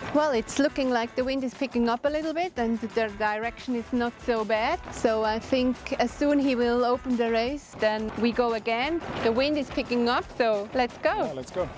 Well, it's looking like the wind is picking up a little bit and the direction is not so bad. So I think as soon he will open the race, then we go again. The wind is picking up, so let's go. Yeah, let's go.